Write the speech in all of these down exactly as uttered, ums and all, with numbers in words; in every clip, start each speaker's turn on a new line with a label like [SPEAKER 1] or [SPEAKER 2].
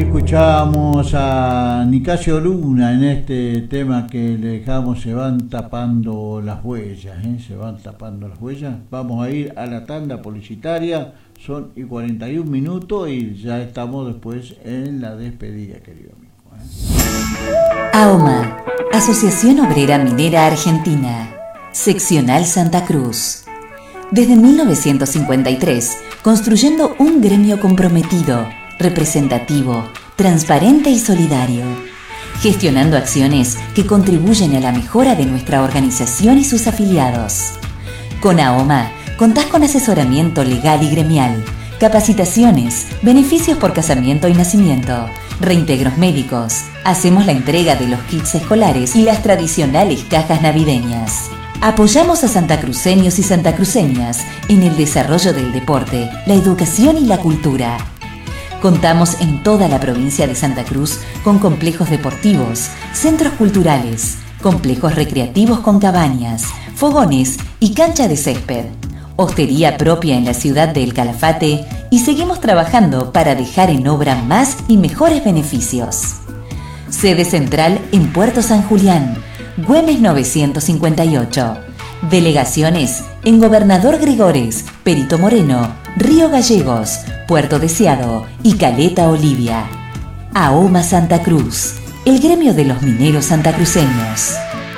[SPEAKER 1] Escuchamos a Nicasio Luna en este tema que le dejamos, se van tapando las huellas, ¿eh? se van tapando las huellas. Vamos a ir a la tanda publicitaria, son y cuarenta y un minutos y ya estamos después en la despedida, querido amigo. ¿eh?
[SPEAKER 2] AOMA, Asociación Obrera Minera Argentina, Seccional Santa Cruz. Desde mil novecientos cincuenta y tres, construyendo un gremio comprometido, representativo, transparente y solidario, gestionando acciones que contribuyen a la mejora de nuestra organización y sus afiliados. Con AOMA contás con asesoramiento legal y gremial, capacitaciones, beneficios por casamiento y nacimiento, reintegros médicos, hacemos la entrega de los kits escolares y las tradicionales cajas navideñas. Apoyamos a santacruceños y santacruceñas en el desarrollo del deporte, la educación y la cultura. Contamos en toda la provincia de Santa Cruz con complejos deportivos, centros culturales, complejos recreativos con cabañas, fogones y cancha de césped, hostería propia en la ciudad de El Calafate y seguimos trabajando para dejar en obra más y mejores beneficios. Sede central en Puerto San Julián, Güemes novecientos cincuenta y ocho. Delegaciones en Gobernador Gregores, Perito Moreno, Río Gallegos, Puerto Deseado y Caleta Olivia. AOMA Santa Cruz, el gremio de los mineros santacruceños.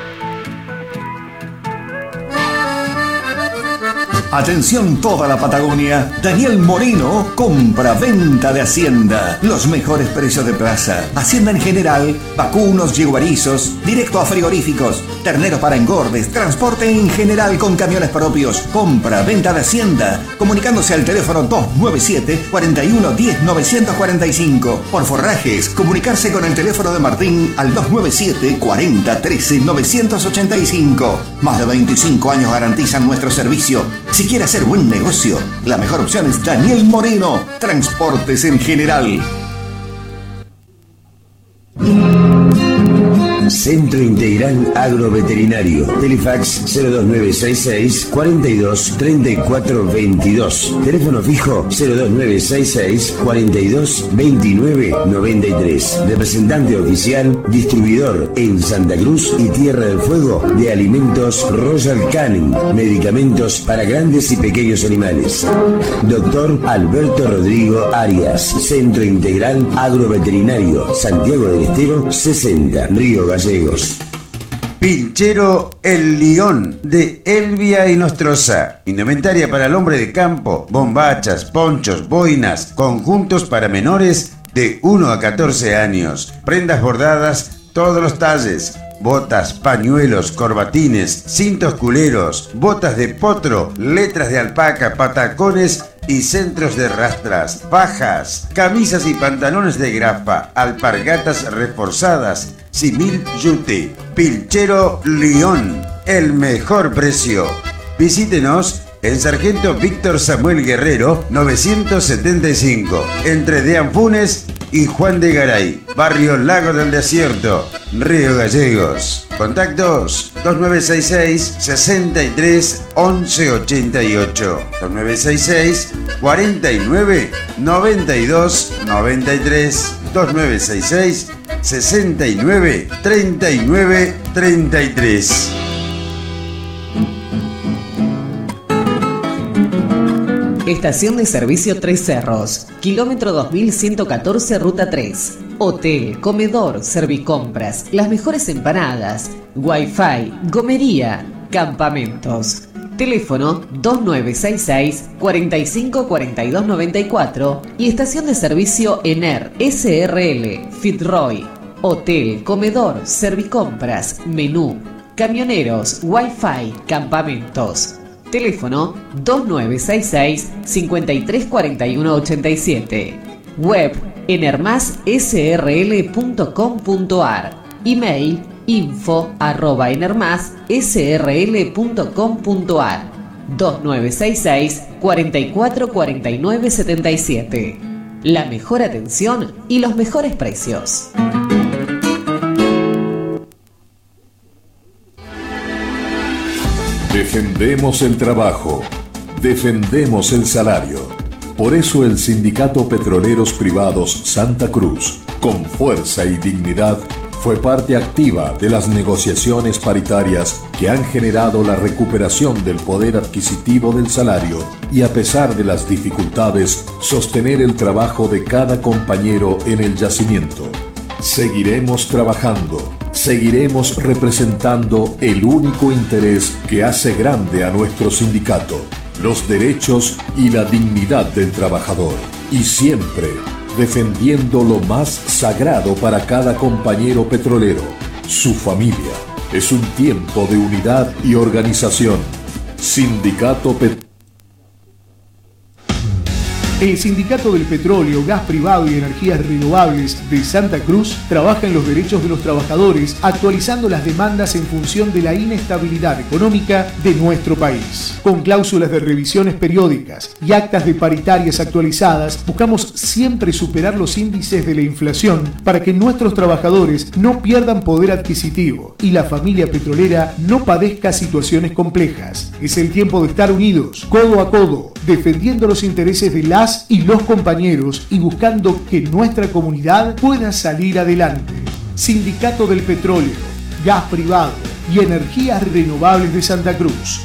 [SPEAKER 3] Atención toda la Patagonia, Daniel Moreno, compra-venta de Hacienda, los mejores precios de plaza, Hacienda en general, vacunos, yeguarizos, directo a frigoríficos, terneros para engordes, transporte en general con camiones propios, compra-venta de Hacienda, comunicándose al teléfono dos nueve siete, cuatro uno uno cero, nueve cuatro cinco, por forrajes, comunicarse con el teléfono de Martín al dos nueve siete, cuarenta, trece, novecientos ochenta y cinco, más de veinticinco años garantizan nuestro servicio. Si quiere hacer buen negocio, la mejor opción es Daniel Moreno, Transportes en General.
[SPEAKER 4] Centro Integral Agroveterinario. Telefax cero dos nueve seis seis, cuatro dos, tres cuatro dos dos. Teléfono fijo cero dos nueve seis seis, cuatro dos, veintinueve noventa y tres. Representante oficial, distribuidor en Santa Cruz y Tierra del Fuego de alimentos Royal Canin. Medicamentos para grandes y pequeños animales. Doctor Alberto Rodrigo Arias. Centro Integral Agroveterinario. Santiago del Estero sesenta, Río Gallegos.
[SPEAKER 5] Pilchero El Lión de Elvia y Nostroza. Indumentaria para el hombre de campo, bombachas, ponchos, boinas, conjuntos para menores de uno a catorce años, prendas bordadas, todos los talles, botas, pañuelos, corbatines, cintos culeros, botas de potro, letras de alpaca, patacones y centros de rastras, fajas, camisas y pantalones de grapa, alpargatas reforzadas, simil yute. Pilchero Lión, el mejor precio. Visítenos en Sargento Víctor Samuel Guerrero novecientos setenta y cinco, entre Deán Funes y Juan de Garay, barrio Lago del Desierto, Río Gallegos. Contactos dos nueve seis seis, sesenta y tres, once ochenta y ocho, dos nueve seis seis, cuarenta y nueve, noventa y dos, noventa y tres, dos nueve seis seis, sesenta y nueve, treinta y nueve, treinta y tres.
[SPEAKER 6] Estación de servicio Tres Cerros, kilómetro dos mil ciento catorce, ruta tres. Hotel, comedor, servicompras, las mejores empanadas, wifi, gomería, campamentos. Teléfono dos nueve seis seis, cuarenta y cinco, cuarenta y dos, noventa y cuatro y estación de servicio Ener S R L, Fitzroy. Hotel, comedor, servicompras, menú, camioneros, wifi, campamentos. Teléfono dos nueve seis seis, cincuenta y tres, cuarenta y uno, ochenta y siete. Web enermas s r l punto com punto a r. Email info arroba enermas s r l punto com punto a r. dos nueve seis seis, cuarenta y cuatro, cuarenta y nueve, setenta y siete. La mejor atención y los mejores precios.
[SPEAKER 7] Defendemos el trabajo, defendemos el salario. Por eso el Sindicato Petroleros Privados Santa Cruz, con fuerza y dignidad, fue parte activa de las negociaciones paritarias que han generado la recuperación del poder adquisitivo del salario y, a pesar de las dificultades, sostener el trabajo de cada compañero en el yacimiento. Seguiremos trabajando, seguiremos representando el único interés que hace grande a nuestro sindicato, los derechos y la dignidad del trabajador, y siempre defendiendo lo más sagrado para cada compañero petrolero, su familia. Es un tiempo de unidad y organización. Sindicato Petrolero.
[SPEAKER 8] El Sindicato del Petróleo, Gas Privado y Energías Renovables de Santa Cruz trabaja en los derechos de los trabajadores, actualizando las demandas en función de la inestabilidad económica de nuestro país. Con cláusulas de revisiones periódicas y actas de paritarias actualizadas, buscamos siempre superar los índices de la inflación para que nuestros trabajadores no pierdan poder adquisitivo y la familia petrolera no padezca situaciones complejas. Es el tiempo de estar unidos, codo a codo, defendiendo los intereses de las y los compañeros y buscando que nuestra comunidad pueda salir adelante. Sindicato del Petróleo, Gas Privado y Energías Renovables de Santa Cruz.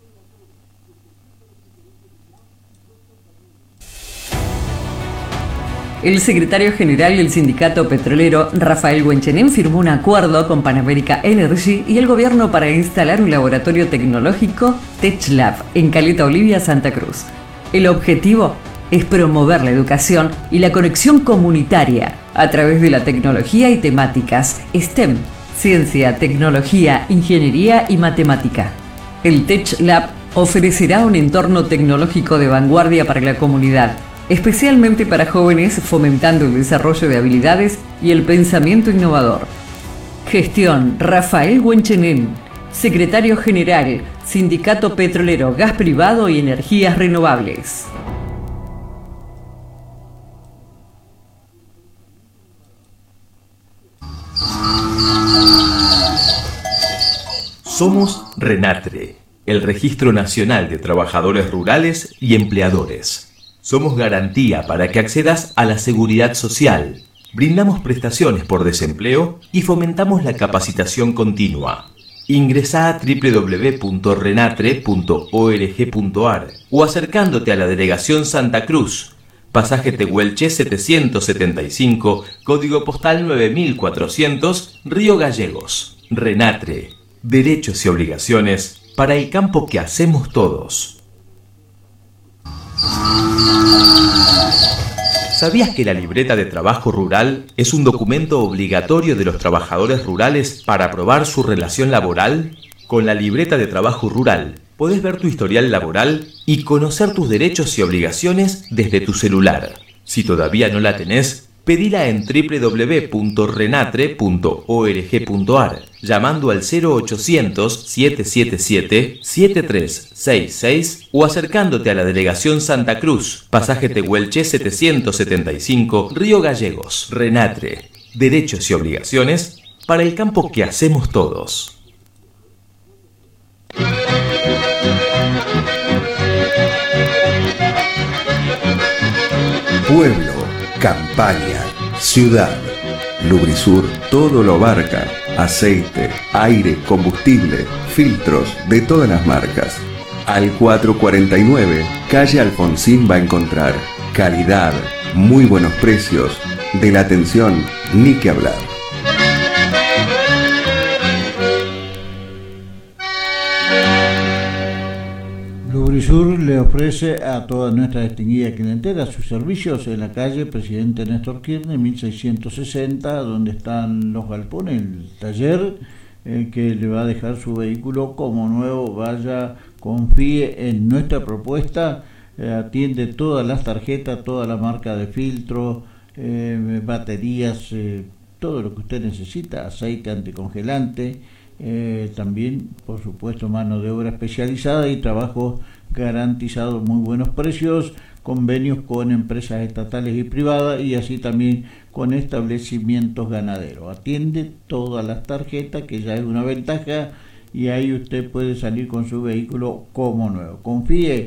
[SPEAKER 9] El secretario general del Sindicato Petrolero, Rafael Huenchenem, firmó un acuerdo con Pan America Energy y el gobierno para instalar un laboratorio tecnológico TechLab en Caleta Olivia, Santa Cruz. El objetivo es promover la educación y la conexión comunitaria a través de la tecnología y temáticas STEM, ciencia, tecnología, ingeniería y matemática. El TechLab ofrecerá un entorno tecnológico de vanguardia para la comunidad, especialmente para jóvenes, fomentando el desarrollo de habilidades y el pensamiento innovador. Gestión: Rafael Huenchenem, secretario general, Sindicato Petrolero, Gas Privado y Energías Renovables.
[SPEAKER 10] Somos RENATRE, el Registro Nacional de Trabajadores Rurales y Empleadores. Somos garantía para que accedas a la seguridad social. Brindamos prestaciones por desempleo y fomentamos la capacitación continua. Ingresá a doble u doble u doble u punto renatre punto org punto ar o acercándote a la Delegación Santa Cruz, Pasaje Tehuelche setecientos setenta y cinco, Código Postal nueve mil cuatrocientos, Río Gallegos. RENATRE, derechos y obligaciones para el campo que hacemos todos. ¿Sabías que la libreta de trabajo rural es un documento obligatorio de los trabajadores rurales para aprobar su relación laboral? Con la libreta de trabajo rural podés ver tu historial laboral y conocer tus derechos y obligaciones desde tu celular. Si todavía no la tenés, pedila en doble u doble u doble u punto renatre punto org punto ar, llamando al cero ochocientos, siete siete siete, siete tres seis seis o acercándote a la Delegación Santa Cruz, Pasaje Tehuelche setecientos setenta y cinco, Río Gallegos. RENATRE, derechos y obligaciones para el campo que hacemos todos.
[SPEAKER 3] Pueblo, campaña, ciudad. Lubrisur todo lo abarca. Aceite, aire, combustible, filtros de todas las marcas. Al cuatrocientos cuarenta y nueve, calle Alfonsín va a encontrar calidad, muy buenos precios, de la atención ni que hablar.
[SPEAKER 1] Lubrisur le ofrece a toda nuestra distinguida clientela sus servicios en la calle Presidente Néstor Kirchner, mil seiscientos sesenta, donde están los galpones, el taller eh, que le va a dejar su vehículo como nuevo. Vaya, confíe en nuestra propuesta, eh, atiende todas las tarjetas, toda la marca de filtro, eh, baterías, eh, todo lo que usted necesita, aceite anticongelante. Eh, también, por supuesto, mano de obra especializada y trabajo garantizado, muy buenos precios, convenios con empresas estatales y privadas y así también con establecimientos ganaderos. Atiende todas las tarjetas, que ya es una ventaja, y ahí usted puede salir con su vehículo como nuevo. Confíe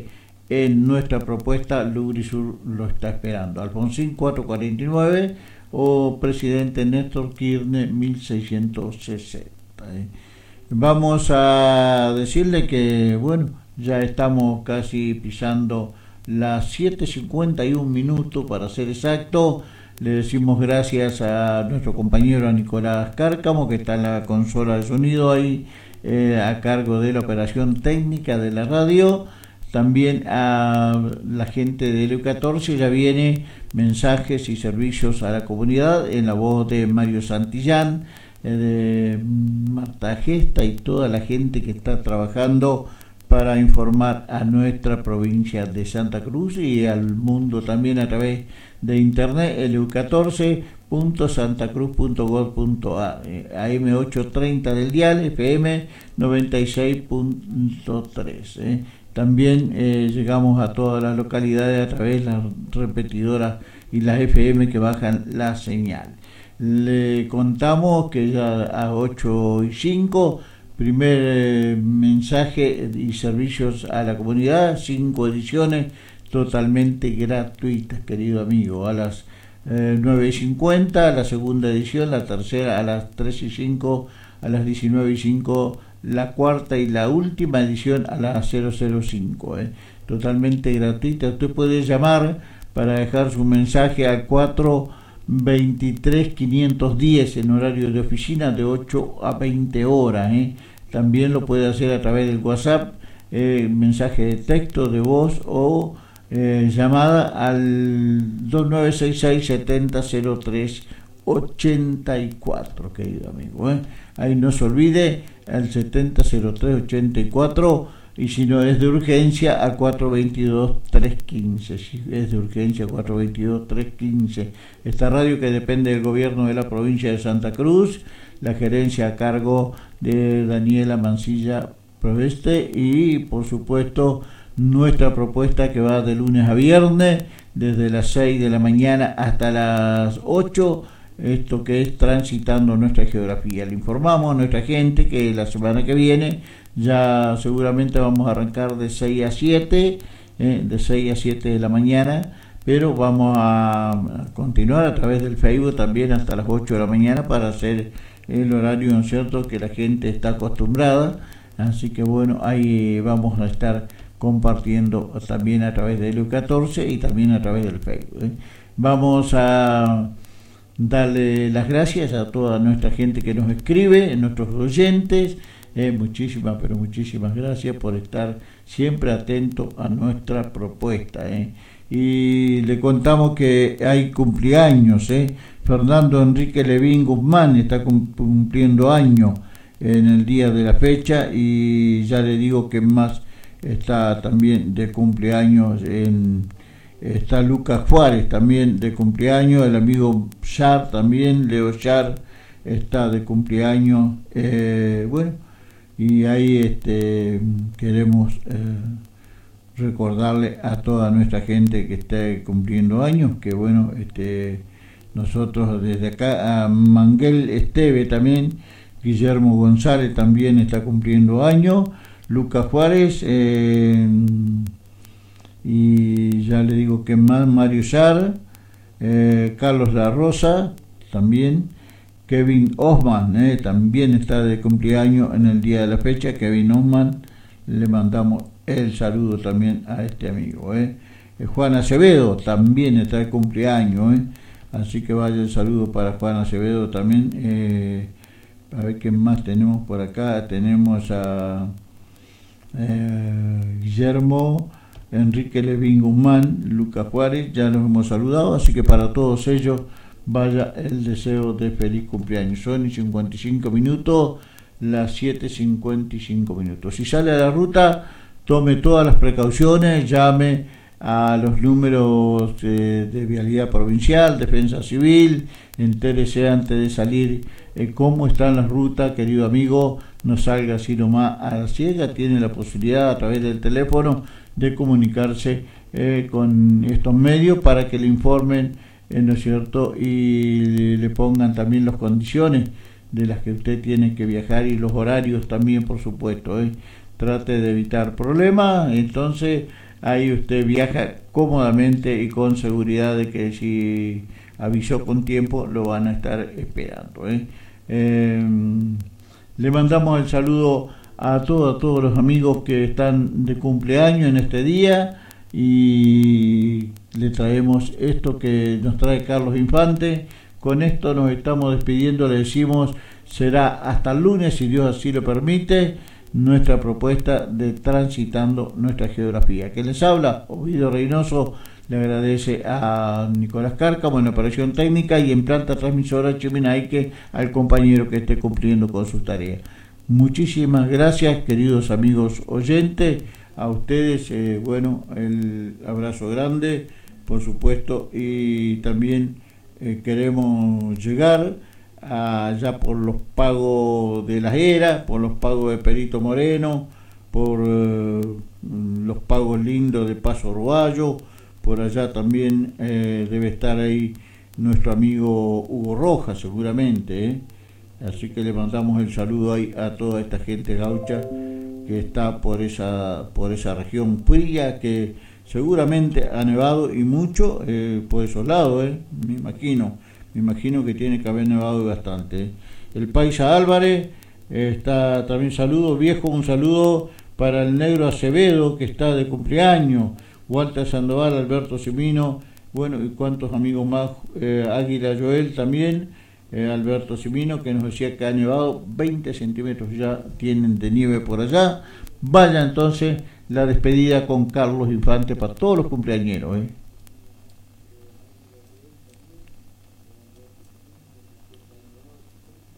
[SPEAKER 1] en nuestra propuesta. Lugrisur lo está esperando. Alfonsín cuatrocientos cuarenta y nueve o Presidente Néstor Kirchner mil seiscientos sesenta. ¿eh? Vamos a decirle que, bueno, ya estamos casi pisando las siete cincuenta y un minutos para ser exacto. Le decimos gracias a nuestro compañero a Nicolás Cárcamo, que está en la consola de sonido ahí, eh, a cargo de la operación técnica de la radio. También a la gente de L U catorce, ya viene mensajes y servicios a la comunidad en la voz de Mario Santillán, eh, de Marta Gesta y toda la gente que está trabajando para informar a nuestra provincia de Santa Cruz y al mundo también a través de internet, L U catorce punto santa cruz punto gov punto a r, A M ochocientos treinta del dial, F M noventa y seis punto tres. Eh. También eh, llegamos a todas las localidades a través de las repetidoras y las F M que bajan la señal. Le contamos que ya a ocho y cinco, primer eh, mensaje y servicios a la comunidad, cinco ediciones totalmente gratuitas, querido amigo. A las eh, nueve y cincuenta, la segunda edición, la tercera a las tres y cinco, a las diecinueve y cinco, la cuarta y la última edición a las cero cero cinco, eh. totalmente gratuita. Usted puede llamar para dejar su mensaje al cuatro veintitrés quinientos diez en horario de oficina de ocho a veinte horas. Eh. También lo puede hacer a través del WhatsApp, eh, mensaje de texto, de voz o eh, llamada al dos nueve seis seis setenta cero tres ochenta y cuatro, querido amigo. Eh. Ahí no se olvide, al setenta cero tres ochenta y cuatro, y si no es de urgencia, a cuatro veintidós tres quince. Si es de urgencia, cuatro veintidós tres quince. Esta radio que depende del gobierno de la provincia de Santa Cruz, la gerencia a cargo de Daniela Mancilla Proveste, y por supuesto nuestra propuesta que va de lunes a viernes, desde las seis de la mañana hasta las ocho. Esto que es Transitando Nuestra Geografía. Le informamos a nuestra gente que la semana que viene ya seguramente vamos a arrancar de seis a siete, eh, de seis a siete de la mañana, pero vamos a continuar a través del Facebook también hasta las ocho de la mañana para hacer el horario, ¿no es cierto?, que la gente está acostumbrada. Así que bueno, ahí vamos a estar compartiendo también a través de L U catorce y también a través del Facebook. ¿eh? Vamos a darle las gracias a toda nuestra gente que nos escribe, nuestros oyentes, eh, muchísimas, pero muchísimas gracias por estar siempre atento a nuestra propuesta. Eh. Y le contamos que hay cumpleaños, eh. Fernando Enrique Levín Guzmán está cumpliendo año en el día de la fecha, y ya le digo que más está también de cumpleaños en... Está Lucas Juárez también de cumpleaños, el amigo Char también, Leo Char está de cumpleaños, eh, bueno, y ahí este, queremos eh, recordarle a toda nuestra gente que está cumpliendo años, que bueno, este, nosotros desde acá, a Manguel Esteve también, Guillermo González también está cumpliendo años, Lucas Juárez, eh, y ya le digo que más, Mario Char, eh, Carlos La Rosa también, Kevin Osman eh, también está de cumpleaños en el día de la fecha. Kevin Osman, le mandamos el saludo también a este amigo. eh. Eh, Juan Acevedo también está de cumpleaños, eh. así que vaya el saludo para Juan Acevedo también. eh, a ver qué más tenemos por acá. Tenemos a eh, Guillermo Enrique Levín Guzmán, Lucas Juárez, ya los hemos saludado, así que para todos ellos vaya el deseo de feliz cumpleaños. Son y cincuenta y cinco minutos, las siete cincuenta y cinco minutos. Si sale a la ruta, tome todas las precauciones, llame a los números eh, de Vialidad Provincial, Defensa Civil, entérese antes de salir eh, cómo están las rutas, querido amigo, no salga así nomás a la ciega, tiene la posibilidad a través del teléfono de comunicarse eh, con estos medios para que le informen, eh, ¿no es cierto?, y le pongan también las condiciones de las que usted tiene que viajar y los horarios también, por supuesto. Eh. Trate de evitar problemas, entonces ahí usted viaja cómodamente y con seguridad de que si avisó con tiempo lo van a estar esperando, ¿eh? Eh, le mandamos el saludo a todos, a todos los amigos que están de cumpleaños en este día, y le traemos esto que nos trae Carlos Infante. Con esto nos estamos despidiendo, le decimos será hasta el lunes, si Dios así lo permite, nuestra propuesta de Transitando Nuestra Geografía. Que les habla, Ovidio Reynoso, le agradece a Nicolás Cárcamo en operación técnica y en planta transmisora Chiminaique al compañero que esté cumpliendo con sus tareas. Muchísimas gracias, queridos amigos oyentes, a ustedes, eh, bueno, el abrazo grande, por supuesto, y también eh, queremos llegar allá por los pagos de las eras, por los pagos de Perito Moreno, por eh, los pagos lindos de Paso Uruguayo, por allá también eh, debe estar ahí nuestro amigo Hugo Rojas seguramente, ¿eh? Así que le mandamos el saludo ahí a toda esta gente gaucha que está por esa por esa región fría, que seguramente ha nevado y mucho eh, por esos lados, ¿eh? me imagino, me imagino que tiene que haber nevado bastante, ¿eh? El Paisa Álvarez eh, está también, saludo viejo, un saludo para el Negro Acevedo que está de cumpleaños, Walter Sandoval, Alberto Simino, bueno, y cuántos amigos más, eh, Águila Joel también, eh, Alberto Simino, que nos decía que ha nevado veinte centímetros, ya tienen de nieve por allá. Vaya entonces la despedida con Carlos Infante para todos los cumpleañeros, ¿eh?